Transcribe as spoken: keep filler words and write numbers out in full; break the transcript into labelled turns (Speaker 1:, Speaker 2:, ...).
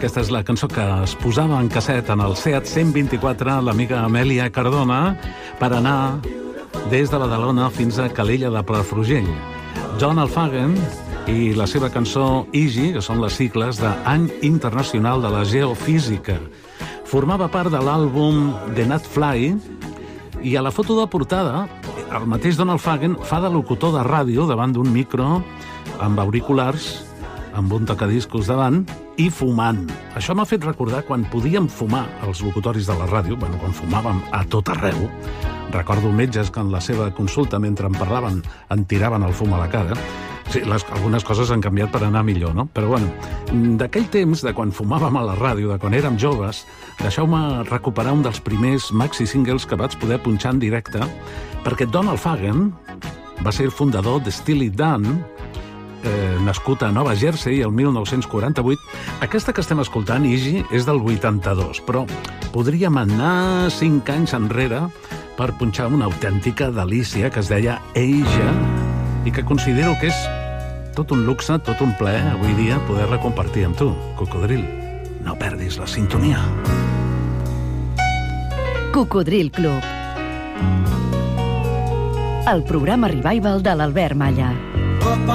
Speaker 1: Aquesta és la cançó que es posava en casset en el Seat cent vint-i-quatre, l'amiga Amèlia Cardona, per anar des de Badalona fins a Calella de Palafrugell. John Alfagen i la seva cançó Easy, que són les sigles d'Any Internacional de la Geofísica. Formava part de l'àlbum The Nutfly, i a la foto de portada, el mateix Don Alfagen fa de locutor de ràdio davant d'un micro amb auriculars, amb un tocadiscos davant i fumant. Això m'ha fet recordar quan podíem fumar els locutoris de la ràdio, bueno, quan fumàvem a tot arreu. Recordo metges que en la seva consulta, mentre em parlaven, em tiraven el fum a la cara. Sí, les, algunes coses han canviat per anar millor, no? Però, bueno, d'aquell temps, de quan fumàvem a la ràdio, de quan érem joves, deixeu-me recuperar un dels primers maxi-singles que vaig poder punxar en directe, perquè Don Alfagen va ser el fundador de Steely Dan, eh, nascut a Nova Jersey el mil nou-cents quaranta-vuit. Aquesta que estem escoltant, Easy, és del vuitanta-dos, però podríem anar cinc anys enrere per punxar una autèntica delícia que es deia Asia, i que considero que és tot un luxe, tot un plaer avui dia poder-la compartir amb tu, Cocodril. No perdis la sintonia.
Speaker 2: Cocodril Club. El programa revival de l'Albert Malla.